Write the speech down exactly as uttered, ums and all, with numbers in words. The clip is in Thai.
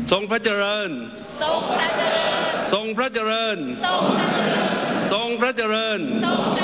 ทรงพระเจริญทรงพระเจริญทรงพระเจริญทรงพระเจริญทรงพระเจริญ